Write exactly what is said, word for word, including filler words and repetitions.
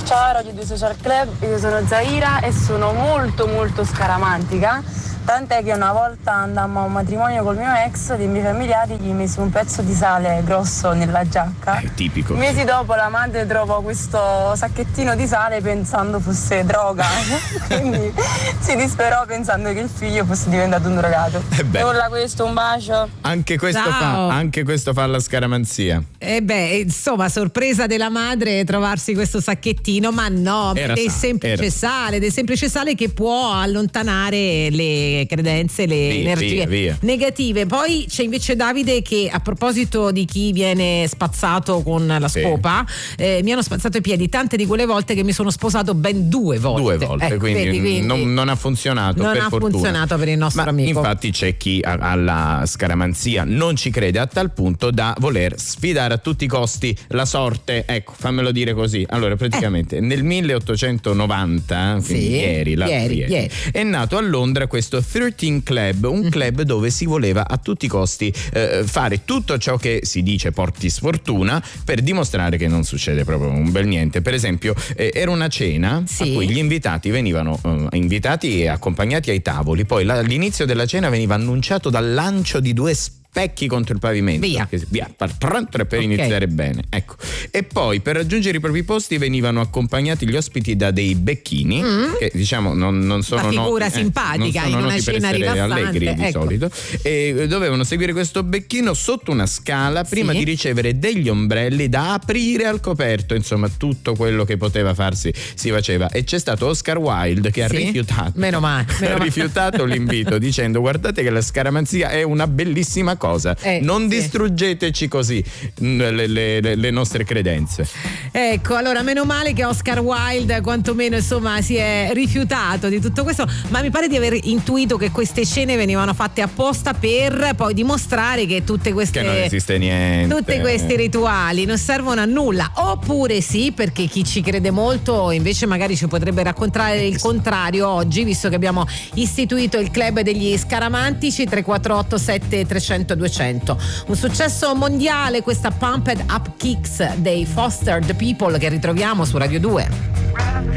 Ciao Radio due Social Club, io sono Zaira e sono molto molto scaramantica, tant'è che una volta andammo a un matrimonio col mio ex, dei miei familiari gli misi un pezzo di sale grosso nella giacca. È tipico. Mesi dopo la madre trovò questo sacchettino di sale pensando fosse droga, quindi si disperò pensando che il figlio fosse diventato un drogato. Eh beh. E ora questo, un bacio. Anche questo fa, anche questo fa la scaramanzia. E beh, insomma, sorpresa della madre trovarsi questo sacchettino, ma no, Era del sale, semplice era. sale, del semplice sale che può allontanare le credenze, le Via, energie via, via. negative. Poi c'è invece Davide che, a proposito di chi viene spazzato con la Sì. scopa, eh, mi hanno spazzato i piedi tante di quelle volte che mi sono sposato ben due volte. Due volte, Eh, quindi, vedi, quindi non, non ha funzionato non per ha fortuna. funzionato per il nostro Ma amico. infatti c'è chi a- alla scaramanzia non ci crede a tal punto da voler sfidare a tutti i costi la sorte. Ecco, fammelo dire così. Allora, praticamente nel milleottocentonovanta, quindi Sì, ieri, l'altro ieri, ieri, ieri. è nato a Londra questo tredici Club, un club dove si voleva a tutti i costi eh, fare tutto ciò che si dice porti sfortuna per dimostrare che non succede proprio un bel niente. Per esempio, eh, era una cena Sì. a cui gli invitati venivano eh, invitati e accompagnati ai tavoli. Poi la- all'inizio della cena veniva annunciato dal lancio di due specchi contro il pavimento. Via. Che- via per, per Ok. iniziare bene. Ecco. E poi per raggiungere i propri posti venivano accompagnati gli ospiti da dei becchini che diciamo non, non sono Una figura noti- simpatica non sono in una noti per cena essere rilassante, allegri di ecco. solito, e dovevano seguire questo becchino sotto una scala prima Sì. di ricevere degli ombrelli da aprire al coperto. Insomma, tutto quello che poteva farsi si faceva, e c'è stato Oscar Wilde che ha Sì? rifiutato Meno male, meno ha male. rifiutato l'invito dicendo: guardate che la scaramanzia è una bellissima cosa, Eh, non sì. distruggeteci così mh, le, le- le- le nostre credenze. Ecco, allora meno male che Oscar Wilde quantomeno insomma si è rifiutato di tutto questo, ma mi pare di aver intuito che queste scene venivano fatte apposta per poi dimostrare che tutte queste Che non esiste niente. tutti questi rituali non servono a nulla, oppure sì, perché chi ci crede molto invece magari ci potrebbe raccontare il contrario oggi, visto che abbiamo istituito il club degli scaramantici. Tre quattro otto sette trecento duecento, un successo mondiale questa Pumped Up Kicks dei Foster the People che ritroviamo su Radio due.